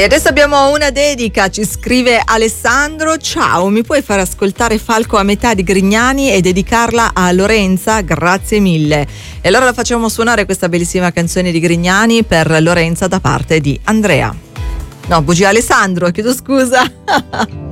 E adesso abbiamo una dedica, ci scrive Alessandro: ciao, mi puoi far ascoltare Falco a metà di Grignani e dedicarla a Lorenza? Grazie mille. E allora la facciamo suonare questa bellissima canzone di Grignani per Lorenza da parte di Andrea. No, bugia Alessandro, chiedo scusa.